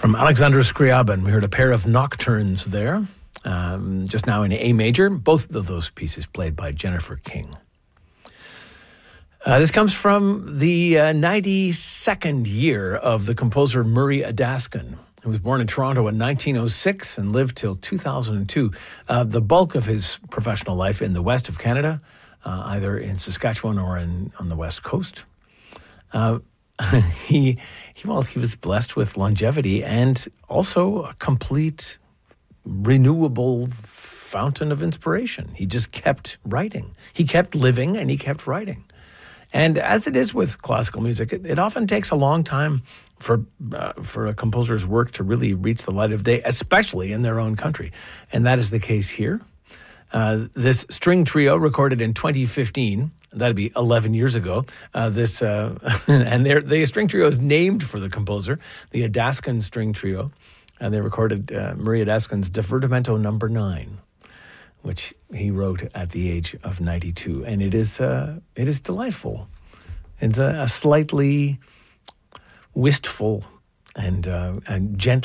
From Alexander Scriabin, we heard a pair of nocturnes there, just now in A major, both of those pieces played by Jennifer King. This comes from the 92nd year of the composer Murray Adaskin, who was born in Toronto in 1906 and lived till 2002. The bulk of his professional life in the west of Canada, either in Saskatchewan or on the west coast. He was blessed with longevity and also a complete renewable fountain of inspiration. He just kept writing. He kept living and he kept writing. And as it is with classical music, it often takes a long time for a composer's work to really reach the light of day, especially in their own country. And that is the case here. This string trio recorded in 2015, that'd be 11 years ago. And the string trio is named for the composer, the Adaskin String Trio. And they recorded Murray Adaskin's Divertimento No. 9, which he wrote at the age of 92. And it is delightful. It's a slightly wistful and gentle